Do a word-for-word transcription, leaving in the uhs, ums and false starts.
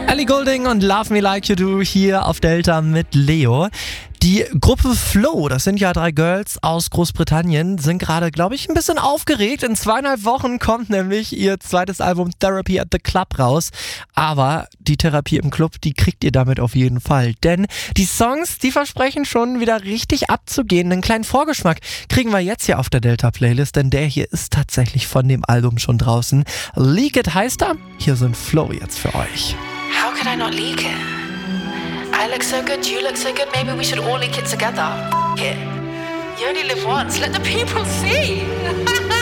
Ellie Goulding und Love Me Like You Do hier auf Delta mit Leo. Die Gruppe Flow, das sind ja drei Girls aus Großbritannien, sind gerade, glaube ich, ein bisschen aufgeregt. In zweieinhalb Wochen kommt nämlich ihr zweites Album Therapy at the Club raus. Aber die Therapie im Club, die kriegt ihr damit auf jeden Fall. Denn die Songs, die versprechen schon wieder richtig abzugehen. Einen kleinen Vorgeschmack kriegen wir jetzt hier auf der Delta-Playlist, denn der hier ist tatsächlich von dem Album schon draußen. Leak It heißt er. Hier sind Flow jetzt für euch. How could I not leak it? I look so good, you look so good, maybe we should all leak it together. F- it. You only live once, let the people see.